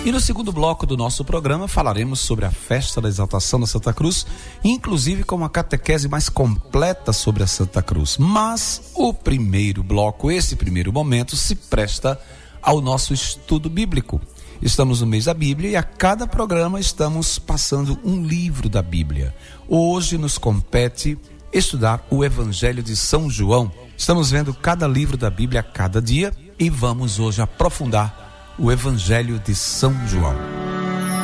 E no segundo bloco do nosso programa falaremos sobre a festa da exaltação da Santa Cruz, inclusive com uma catequese mais completa sobre a Santa Cruz. Mas o primeiro bloco, esse primeiro momento, se presta ao nosso estudo bíblico. Estamos no mês da Bíblia e a cada programa estamos passando um livro da Bíblia. Hoje nos compete estudar o Evangelho de São João. Estamos vendo cada livro da Bíblia a cada dia e vamos hoje aprofundar o Evangelho de São João.